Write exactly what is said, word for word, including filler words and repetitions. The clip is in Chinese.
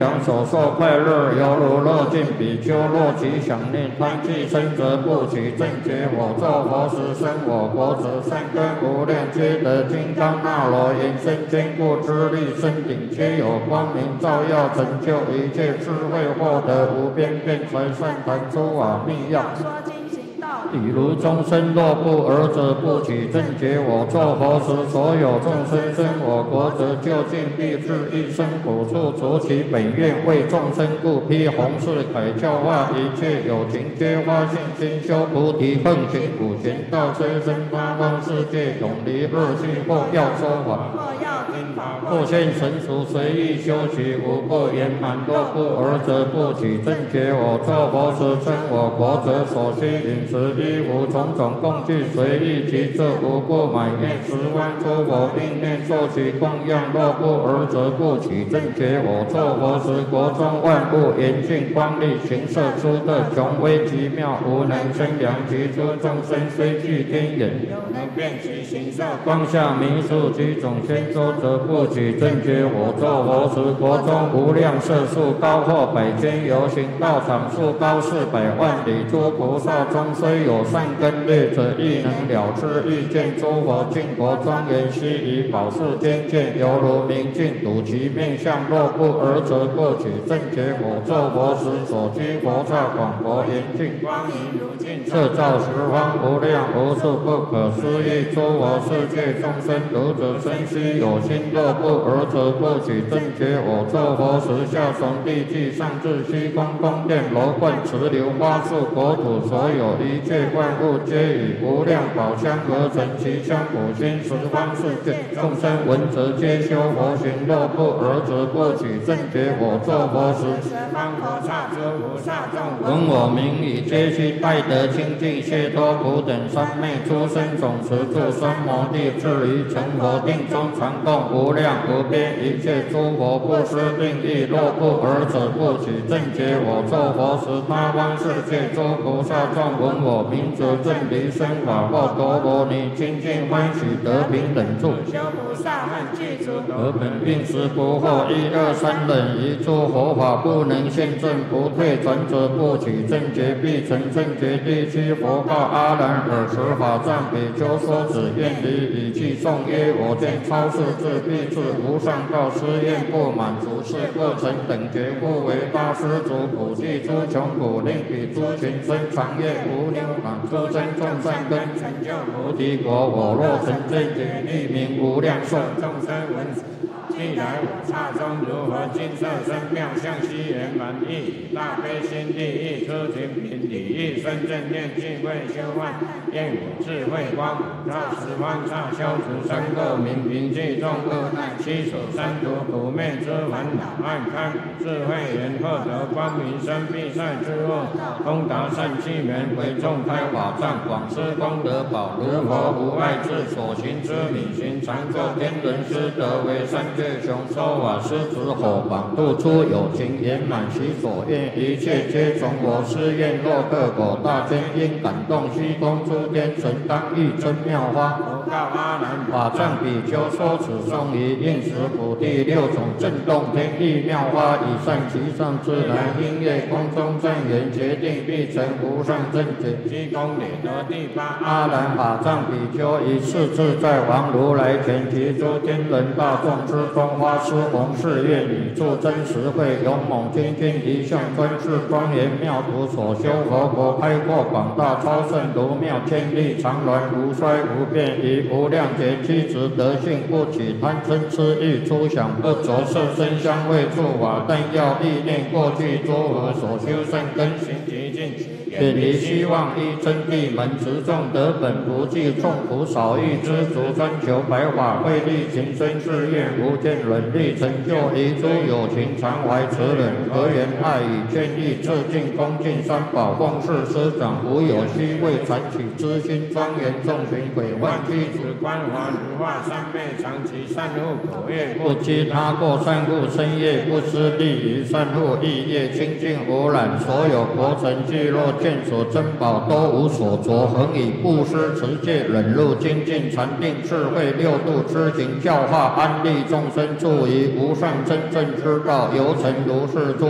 享所受快乐，犹如乐尽比丘，若其想念贪计生则不起正觉。我作佛时生我国者，善根无量，皆得金刚那罗延伸坚固之力，身顶皆有光明照耀，成就一切智慧，获得无边辩才善谈诸法密要。比如众生若不尔者，不起正觉。我作佛时，所有众生生我国者，究竟必至一生苦处，除其本愿为众生故，披弘誓凯教化一切有情，皆发现心修菩提，奉行普贤道，虽生八方世界，永离恶趣，或要说法，或现成熟，随意修习，无不圆满。若不尔者，不起正觉。我作佛时，称我国者，所需饮食衣服种种供具，随意其这无不满愿十方诸佛并念受其供养。若不尔者，不起正觉。我作佛时，国中万物严净光力，行摄出的雄威极妙，无能生量。其诸众生虽具天眼，能辨其形色，光下明数几种千周，则不起正觉。我作佛时，国中无量色数，高或百千游行道场，数高四百万里。诸菩萨中虽有善根劣者，亦能了知欲见诸佛净佛庄严，悉以宝树天见，犹如明镜，睹其面相。若不尔者，不起正觉。我作佛时，所居佛刹广博严净，光明如镜，摄照十方无量无数不可思议诸佛世界众生。读者生须有心，若不尔者，不起正觉。我作佛时，下从地际，上至虚空宫殿楼观池流花树国土，所有一切万物，皆以无量宝香而成，其香普熏十方世界众生闻则皆修佛行。若不尔者，不起正觉。我作佛时，十方佛刹诸菩萨众闻我名语，皆悉拜得清净解脱苦等三昧出生总持住三摩地，至于成佛定中，传供无量无边一切诸佛不施定义。若不尔者，不起正觉。我作佛时，八方世界诸菩萨众闻我名则正离生法，或多罗尼清净欢喜得平等住，修菩萨汉具足，而本并时不惑。一二三忍，一诸佛法不能现证，不退转者，不起正觉。必成正觉。第七佛告阿难：尔时法藏比丘说子愿离以记颂曰：我见超世智必至无上道，施愿不满足，是不成等觉，故为大施主普济诸穷苦，令彼诸群生长业无牛满，诸生众善根，成就菩提果。我若成正觉，立名无量寿。众生闻既来我刹中，如何金色身妙相，悉圆满意，大悲心地意，出群品礼意，生正念智慧修幻，愿我智慧光普照十方刹，消除三垢明平济众恶难，七所三途苦灭之烦恼，暗开智慧缘，获得光明生必赛之恶，通达善气门，为众开法藏，广施功德宝，如佛无碍智，所行之理行常作天人师德，为三界雄说法师子火榜，度出有情圆满其所愿，一切皆从我施愿。若克果大天因感动虚空诸天神，当欲真妙花。佛告阿难：法藏比丘说此颂于应时普第六种震动天地妙花，以善其上自然音乐空中正言，决定必成无上正觉。七公里得第八阿难法藏比丘，以是自在王如来前，及诸天人大众之中，花施弘誓愿，以助真实慧，勇猛精进，一向专制庄严妙土，所修佛国开阔广大，超胜如妙天地，常鸾无衰无变，以无量劫七执德性，不起贪嗔痴欲，出想不着色身香味触法，但要意念过去诸佛所修善根行极尽，远离希望依真谛门，持众得本不计，众苦少欲知足，专求白法慧力，情深志愿无间忍力，成就一诸有情，常怀慈忍，和缘爱语劝义，致敬恭敬三宝，奉事师长，无有虚伪传起之心，庄严众群鬼幻具子，观华如化三昧，长期善护口业，不积他过善护身业，不失利于善护意业，清净无染，所有国尘俱若见见所珍宝都无所着，恒以布施、持戒、忍辱、精进、禅定、智慧六度知行教化，安利众生，助于无上真正之道，犹成如是诸